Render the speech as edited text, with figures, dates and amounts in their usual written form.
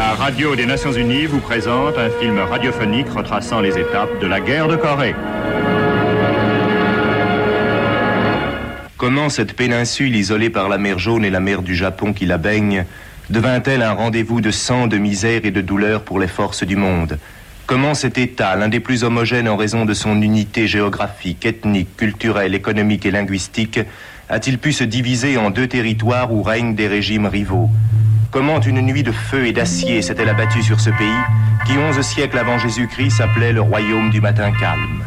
La radio des Nations Unies vous présente un film radiophonique retraçant les étapes de la guerre de Corée. Comment cette péninsule isolée par la mer Jaune et la mer du Japon qui la baigne devint-elle un rendez-vous de sang, de misère et de douleur pour les forces du monde? Comment cet État, l'un des plus homogènes en raison de son unité géographique, ethnique, culturelle, économique et linguistique, a-t-il pu se diviser en deux territoires où règnent des régimes rivaux? Comment une nuit de feu et d'acier s'est-elle abattue sur ce pays qui, 11 siècles avant Jésus-Christ, s'appelait le royaume du matin calme?